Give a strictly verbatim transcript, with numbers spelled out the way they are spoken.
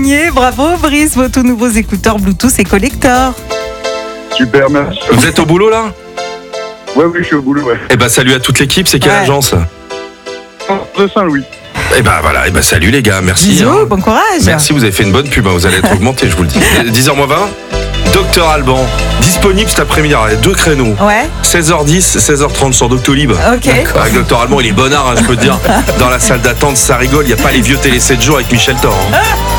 gagné. Bravo Brice, vos tout nouveaux écouteurs Bluetooth et collector. Super, merci. Vous êtes au boulot là ? Ouais, oui, je suis au boulot, ouais. Eh ben salut à toute l'équipe, c'est quelle Ouais. agence ? De Saint-Louis. Eh ben voilà, eh ben salut les gars, merci. Bisous, hein. bon courage. Merci, vous avez fait une bonne pub, hein, vous allez être augmenté, je vous le dis. dix heures moins vingt, Docteur Alban, disponible cet après-midi, alors il y a deux créneaux. Ouais, seize heures dix, seize heures trente sur Doctolib. ok. Avec Docteur Alban, il est bonnard, hein, je peux te dire. Dans la salle d'attente, ça rigole, il n'y a pas les vieux télé sept jours avec Michel Thor. hein.